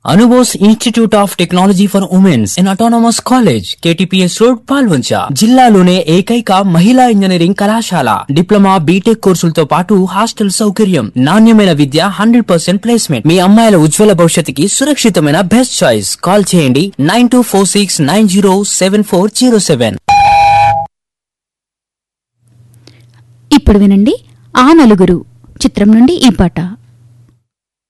Anubose institute of technology for women's in autonomous college KTPS road Palvancha జిల్లాలోనే ఏకైక మహిళా engineering కళాశాల. డిప్లొమా బీటెక్ కోర్సులతో పాటు హాస్టల్ సౌకర్యం, నాణ్యమైన విద్య, 100% ప్లేస్మెంట్. మీ అమ్మాయిల ఉజ్వల భవిష్యత్తుకి సురక్షితమైన బెస్ట్ చాయిస్. కాల్ చేయండి 9246907407. ఇప్పుడు వినండి ఆ నలుగురు చిత్రం నుండి ఈ పాట.